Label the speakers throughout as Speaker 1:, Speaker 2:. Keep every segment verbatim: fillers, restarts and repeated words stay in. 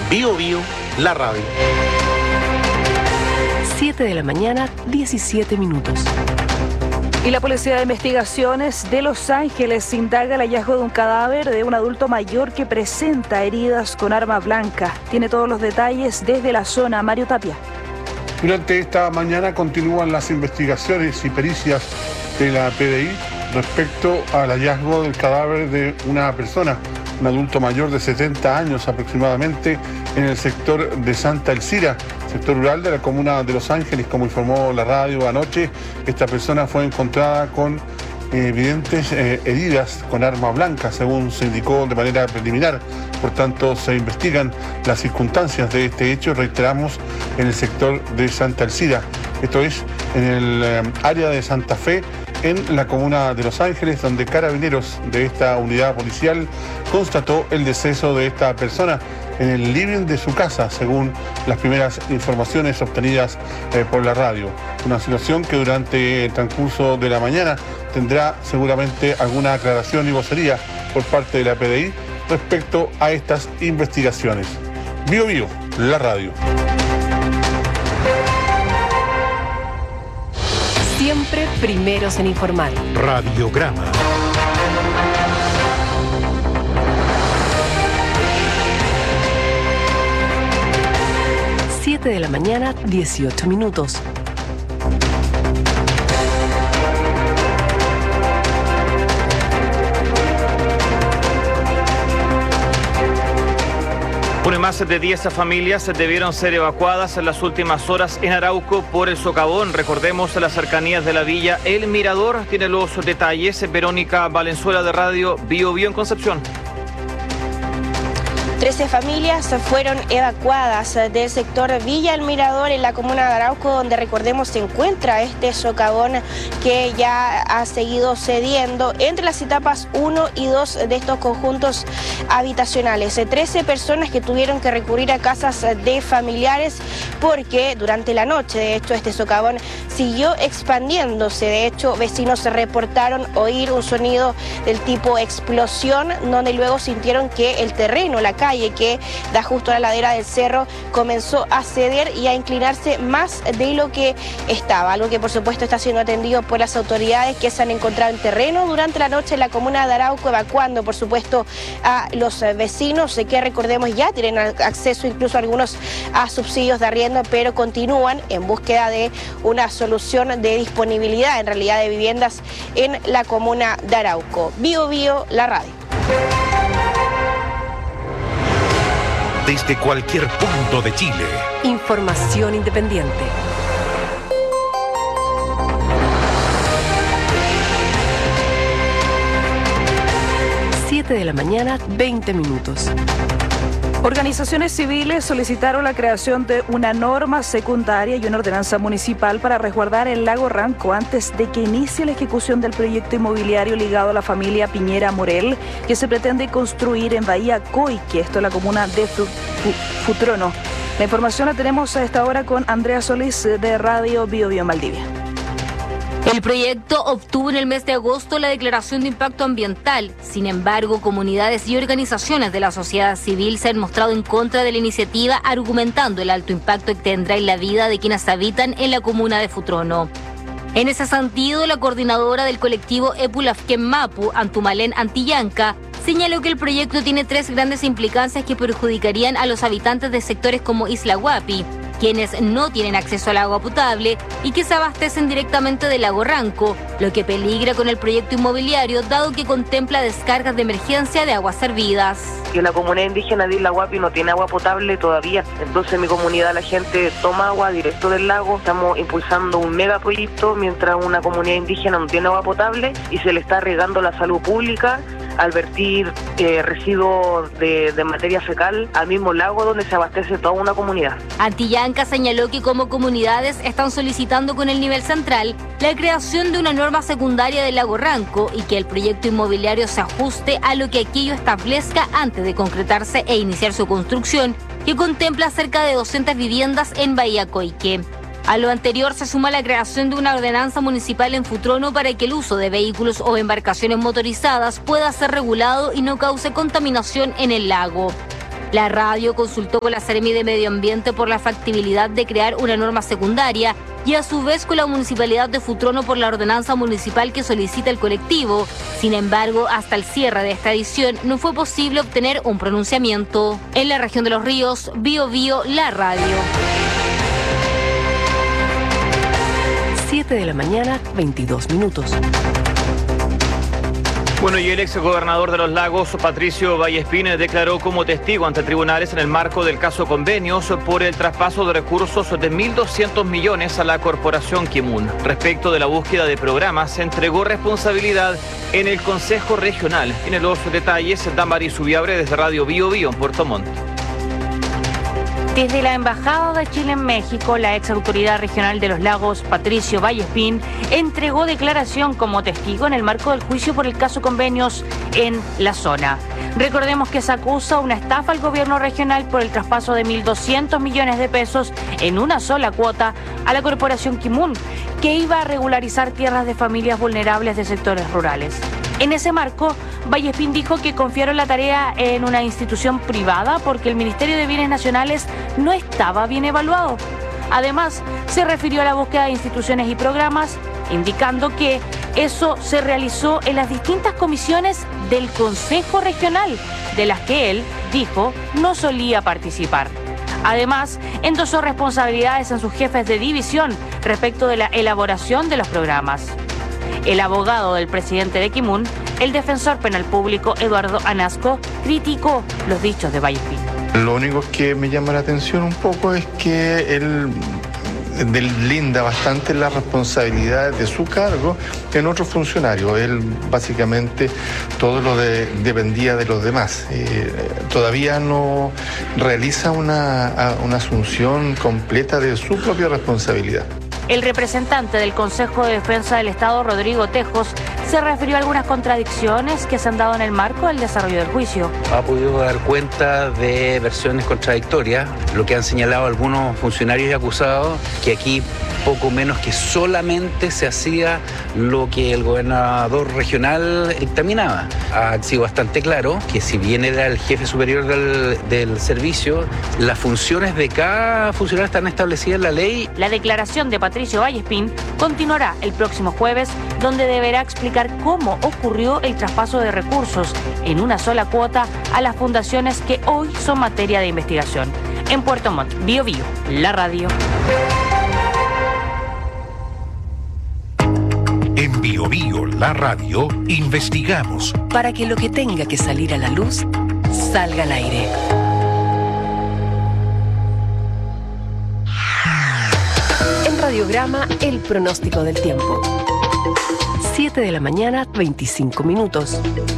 Speaker 1: Bio Bio, la radio.
Speaker 2: siete de la mañana, diecisiete minutos.
Speaker 3: Y la Policía de Investigaciones de Los Ángeles indaga el hallazgo de un cadáver de un adulto mayor que presenta heridas con arma blanca. Tiene todos los detalles desde la zona. Mario Tapia.
Speaker 4: Durante esta mañana continúan las investigaciones y pericias de la P D I respecto al hallazgo del cadáver de una persona, un adulto mayor de setenta años aproximadamente, en el sector de Santa Elcira, sector rural de la comuna de Los Ángeles. Como informó la radio anoche, esta persona fue encontrada con eh, evidentes eh, heridas con arma blanca, según se indicó de manera preliminar. Por tanto, se investigan las circunstancias de este hecho, reiteramos, en el sector de Santa Elcira. Esto es en el eh, área de Santa Fe, en la comuna de Los Ángeles, donde Carabineros de esta unidad policial constató el deceso de esta persona en el living de su casa, según las primeras informaciones obtenidas eh, por la radio. Una situación que durante el transcurso de la mañana tendrá seguramente alguna aclaración y vocería por parte de la P D I respecto a estas investigaciones. Bio Bio, la radio.
Speaker 2: Siempre primeros en informar.
Speaker 1: Radiograma.
Speaker 2: siete de la mañana, dieciocho minutos.
Speaker 5: Una más de diez familias debieron ser evacuadas en las últimas horas en Arauco por el socavón. Recordemos, las cercanías de la villa El Mirador. Tiene los detalles Verónica Valenzuela de Radio Bio Bio en Concepción.
Speaker 6: Trece familias fueron evacuadas del sector Villa El Mirador en la comuna de Arauco, donde, recordemos, se encuentra este socavón que ya ha seguido cediendo entre las etapas uno y dos de estos conjuntos habitacionales. Trece personas que tuvieron que recurrir a casas de familiares porque durante la noche, de hecho, este socavón siguió expandiéndose. De hecho, vecinos se reportaron oír un sonido del tipo explosión, donde luego sintieron que el terreno, la calle que da justo a la ladera del cerro, comenzó a ceder y a inclinarse más de lo que estaba, algo que por supuesto está siendo atendido por las autoridades, que se han encontrado en terreno durante la noche en la comuna de Arauco, evacuando por supuesto a los vecinos que, recordemos, ya tienen acceso incluso algunos a subsidios de arriendo, pero continúan en búsqueda de una solución de disponibilidad en realidad de viviendas en la comuna de Arauco. Bio Bio, la radio.
Speaker 1: Desde cualquier punto de Chile.
Speaker 2: Información independiente. siete de la mañana, veinte minutos.
Speaker 3: Organizaciones civiles solicitaron la creación de una norma secundaria y una ordenanza municipal para resguardar el lago Ranco antes de que inicie la ejecución del proyecto inmobiliario ligado a la familia Piñera Morel, que se pretende construir en Bahía Coique, esto en la comuna de Futrono. La información la tenemos a esta hora con Andrea Solís de Radio Bio Bio Maldivia.
Speaker 7: El proyecto obtuvo en el mes de agosto la declaración de impacto ambiental. Sin embargo, comunidades y organizaciones de la sociedad civil se han mostrado en contra de la iniciativa, argumentando el alto impacto que tendrá en la vida de quienes habitan en la comuna de Futrono. En ese sentido, la coordinadora del colectivo Epulafken Mapu, Antumalén Antillanca, señaló que el proyecto tiene tres grandes implicancias que perjudicarían a los habitantes de sectores como Isla Guapi, quienes no tienen acceso al agua potable y que se abastecen directamente del lago Ranco, lo que peligra con el proyecto inmobiliario, dado que contempla descargas de emergencia de aguas servidas.
Speaker 8: Que la comunidad indígena de Isla Guapi no tiene agua potable todavía, entonces en mi comunidad la gente toma agua directo del lago. Estamos impulsando un megaproyecto mientras una comunidad indígena no tiene agua potable y se le está regando la salud pública al vertir eh, residuos de, de materia fecal al mismo lago donde se abastece toda una comunidad.
Speaker 7: Antillanca señaló que como comunidades están solicitando con el nivel central la creación de una norma secundaria del lago Ranco y que el proyecto inmobiliario se ajuste a lo que aquello establezca antes de concretarse e iniciar su construcción, que contempla cerca de doscientas viviendas en Bahía Coique. A lo anterior se suma la creación de una ordenanza municipal en Futrono para que el uso de vehículos o embarcaciones motorizadas pueda ser regulado y no cause contaminación en el lago. La radio consultó con la Seremi de Medio Ambiente por la factibilidad de crear una norma secundaria y a su vez con la Municipalidad de Futrono por la ordenanza municipal que solicita el colectivo. Sin embargo, hasta el cierre de esta edición no fue posible obtener un pronunciamiento. En la región de Los Ríos, Bio Bio, la radio.
Speaker 2: siete de la mañana, veintidós minutos.
Speaker 5: Bueno, y el ex gobernador de Los Lagos, Patricio Vallespín, declaró como testigo ante tribunales en el marco del caso Convenios por el traspaso de recursos de mil doscientos millones a la corporación Kimun. Respecto de la búsqueda de programas, se entregó responsabilidad en el Consejo Regional. Tiene los detalles Damaris Subiabre desde Radio Bio Bio en Puerto Montt.
Speaker 9: Desde la Embajada de Chile en México, la ex autoridad regional de Los Lagos, Patricio Vallespín, entregó declaración como testigo en el marco del juicio por el caso Convenios en la zona. Recordemos que se acusa una estafa al gobierno regional por el traspaso de mil doscientos millones de pesos en una sola cuota a la corporación Kimun, que iba a regularizar tierras de familias vulnerables de sectores rurales. En ese marco, Vallespín dijo que confiaron la tarea en una institución privada porque el Ministerio de Bienes Nacionales no estaba bien evaluado. Además, se refirió a la búsqueda de instituciones y programas, indicando que eso se realizó en las distintas comisiones del Consejo Regional, de las que él, dijo, no solía participar. Además, endosó responsabilidades en sus jefes de división respecto de la elaboración de los programas. El abogado del presidente de Kimun, el defensor penal público Eduardo Anasco, criticó los dichos de Vallespín.
Speaker 10: Lo único que me llama la atención un poco es que él linda bastante las responsabilidades de su cargo en otros funcionarios. Él básicamente todo lo de, dependía de los demás. Eh, todavía no realiza una, una asunción completa de su propia responsabilidad.
Speaker 9: El representante del Consejo de Defensa del Estado, Rodrigo Tejos, se refirió a algunas contradicciones que se han dado en el marco del desarrollo del juicio.
Speaker 11: Ha podido dar cuenta de versiones contradictorias, lo que han señalado algunos funcionarios y acusados, que aquí poco menos que solamente se hacía lo que el gobernador regional dictaminaba. Ha sido bastante claro que si bien era el jefe superior del, del servicio, las funciones de cada funcionario están establecidas en la ley.
Speaker 9: La declaración de Patricio Vallespín continuará el próximo jueves, donde deberá explicar cómo ocurrió el traspaso de recursos en una sola cuota a las fundaciones que hoy son materia de investigación. En Puerto Montt, Bio Bio, la radio.
Speaker 1: En Bio Bio, la radio, investigamos
Speaker 2: para que lo que tenga que salir a la luz salga al aire. En Radiograma, el pronóstico del tiempo. siete de la mañana, veinticinco minutos.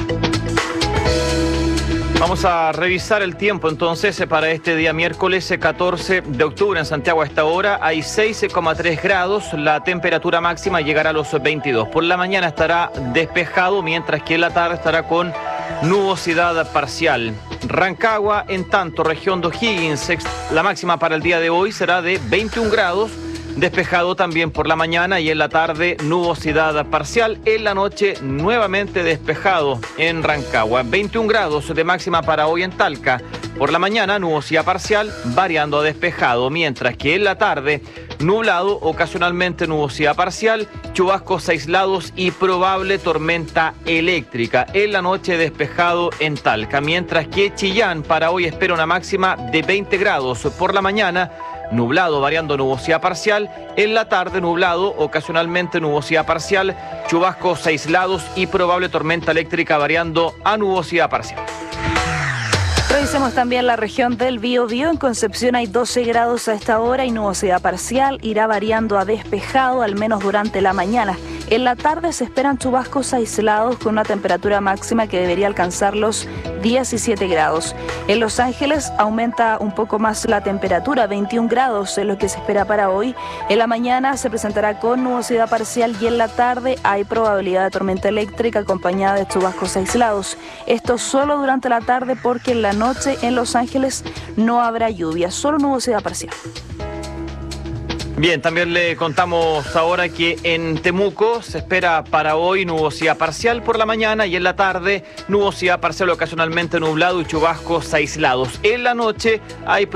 Speaker 5: Vamos a revisar el tiempo entonces para este día miércoles catorce de octubre en Santiago. A esta hora hay seis coma tres grados, la temperatura máxima llegará a los veintidós. Por la mañana estará despejado, mientras que en la tarde estará con nubosidad parcial. Rancagua, en tanto, región de O'Higgins, la máxima para el día de hoy será de veintiún grados. Despejado también por la mañana y en la tarde nubosidad parcial. En la noche nuevamente despejado en Rancagua. veintiún grados de máxima para hoy en Talca. Por la mañana nubosidad parcial variando a despejado. Mientras que en la tarde nublado, ocasionalmente nubosidad parcial, chubascos aislados y probable tormenta eléctrica. En la noche despejado en Talca. Mientras que Chillán para hoy espera una máxima de veinte grados. Por la mañana nublado, variando nubosidad parcial. En la tarde nublado, ocasionalmente nubosidad parcial, chubascos aislados y probable tormenta eléctrica variando a nubosidad parcial.
Speaker 3: Revisemos también la región del Biobío. En Concepción hay doce grados a esta hora y nubosidad parcial. Irá variando a despejado, al menos durante la mañana. En la tarde se esperan chubascos aislados con una temperatura máxima que debería alcanzar los diecisiete grados. En Los Ángeles aumenta un poco más la temperatura, veintiún grados es lo que se espera para hoy. En la mañana se presentará con nubosidad parcial y en la tarde hay probabilidad de tormenta eléctrica acompañada de chubascos aislados. Esto solo durante la tarde porque en la noche en Los Ángeles no habrá lluvia, solo nubosidad parcial.
Speaker 5: Bien, también le contamos ahora que en Temuco se espera para hoy nubosidad parcial por la mañana y en la tarde nubosidad parcial ocasionalmente nublado y chubascos aislados. En la noche hay